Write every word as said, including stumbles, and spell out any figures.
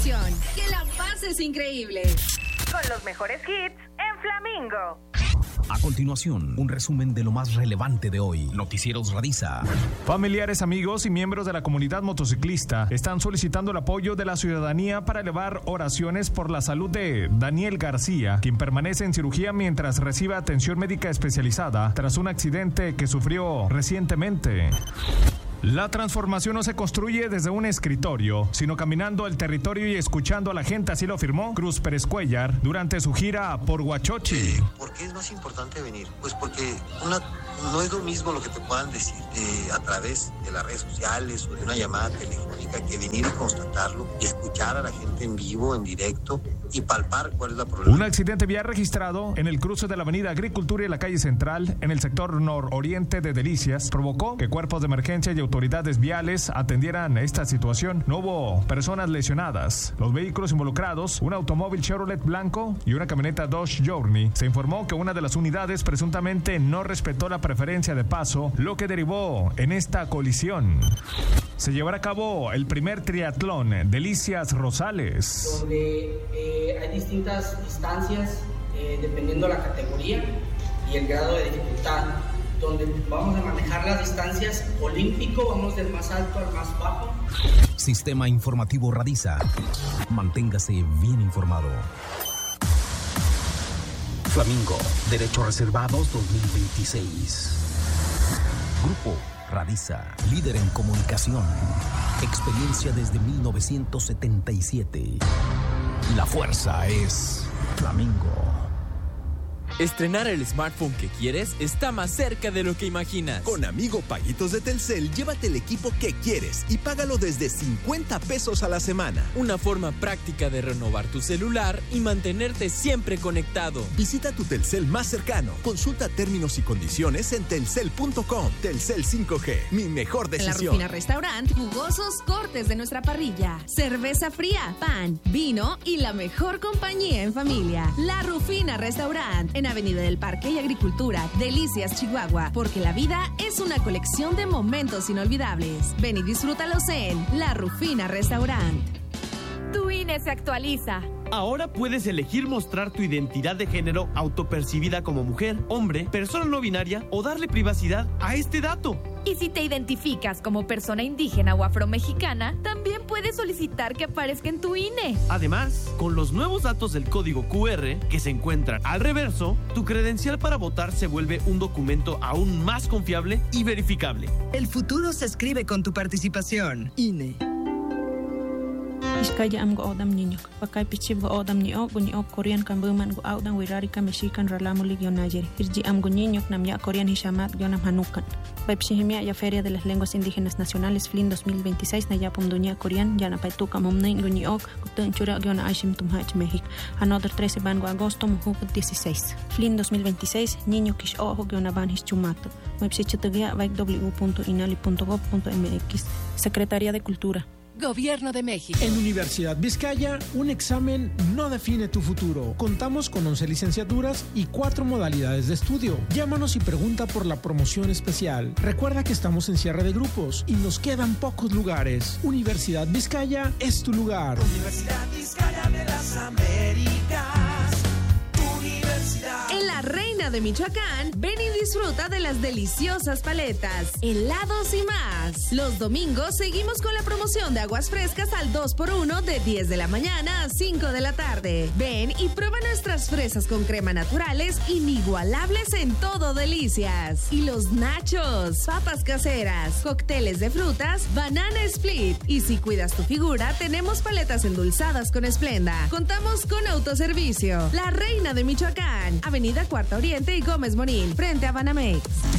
diversión. Que la pases increíble. Con los mejores hits en Flamingo. A continuación, un resumen de lo más relevante de hoy. Noticieros Radiza. Familiares, amigos y miembros de la comunidad motociclista están solicitando el apoyo de la ciudadanía para elevar oraciones por la salud de Daniel García, quien permanece en cirugía mientras recibe atención médica especializada tras un accidente que sufrió recientemente. La transformación no se construye desde un escritorio, sino caminando el territorio y escuchando a la gente, así lo afirmó Cruz Pérez Cuellar durante su gira por Huachochi. Eh, ¿Por qué es más importante venir? Pues porque una, no es lo mismo lo que te puedan decir eh, a través de las redes sociales o de una llamada telefónica que venir y constatarlo y escuchar a la gente en vivo, en directo y palpar cuál es la problemática. Un accidente vial registrado en el cruce de la avenida Agricultura y la calle Central en el sector nororiente de Delicias provocó que cuerpos de emergencia y autoridades viales atendieran esta situación. No hubo personas lesionadas. Los vehículos involucrados, un automóvil Chevrolet blanco y una camioneta Dodge Journey, se informó que una de las unidades presuntamente no respetó la preferencia de paso, lo que derivó en esta colisión. Se llevará a cabo el primer triatlón Delicias Rosales, donde eh, hay distintas distancias eh, dependiendo la categoría y el grado de dificultad, donde vamos a manejar las distancias olímpico, vamos del más alto al más bajo. Sistema Informativo Radiza. Manténgase bien informado. Flamingo, Derechos Reservados dos mil veintiséis. Grupo Radiza, líder en comunicación. Experiencia desde mil novecientos setenta y siete. La fuerza es Flamingo. Estrenar el smartphone que quieres está más cerca de lo que imaginas. Con Amigo Paguitos de Telcel, llévate el equipo que quieres y págalo desde cincuenta pesos a la semana. Una forma práctica de renovar tu celular y mantenerte siempre conectado. Visita tu Telcel más cercano. Consulta términos y condiciones en telcel punto com. Telcel cinco G, mi mejor decisión. En la Rufina Restaurant, jugosos cortes de nuestra parrilla, cerveza fría, pan, vino y la mejor compañía en familia. La Rufina Restaurant, en Avenida del Parque y Agricultura, Delicias, Chihuahua, porque la vida es una colección de momentos inolvidables. Ven y disfrútalos en La Rufina Restaurant. Tu I N E se actualiza. Ahora puedes elegir mostrar tu identidad de género autopercibida como mujer, hombre, persona no binaria o darle privacidad a este dato. Y si te identificas como persona indígena o afromexicana, también puedes solicitar que aparezca en tu I N E. Además, con los nuevos datos del código Q R que se encuentran al reverso, tu credencial para votar se vuelve un documento aún más confiable y verificable. El futuro se escribe con tu participación. I N E. Iskaya am go odam niño, pakai pichib go odam ni o guni o Korean kan buman go odam wirari ka Mexican ralamu ligio nayer. Irji am go niño nam ya Korean hishamat gionam hanukan. Baipshihimia ya Feria de las Lenguas Indígenas Nacionales F L I N dos mil veintiséis na ya pomduña Korean ya na paituka momnain guni ok gutun chura giona aishim tumhach México. Another trece ban go agosto muhuk dieciséis. F L I N dos mil veintiséis niño kish ojo giona ban hischumato. Baipshichitugia baik w punto inali punto gob punto m x. Secretaría de Cultura. Gobierno de México. En Universidad Vizcaya, un examen no define tu futuro. Contamos con once licenciaturas y cuatro modalidades de estudio. Llámanos y pregunta por la promoción especial. Recuerda que estamos en cierre de grupos y nos quedan pocos lugares. Universidad Vizcaya es tu lugar. Universidad Vizcaya de las Américas. En la Reina de Michoacán, ven y disfruta de las deliciosas paletas, helados y más. Los domingos seguimos con la promoción de aguas frescas al dos por uno de diez de la mañana a cinco de la tarde. Ven y prueba nuestras fresas con crema naturales inigualables en todo Delicias. Y los nachos, papas caseras, cócteles de frutas, banana split. Y si cuidas tu figura, tenemos paletas endulzadas con Esplenda. Contamos con autoservicio. La Reina de Michoacán, Avenida Cuarta Oriente y Gómez Morín, frente a Banamex.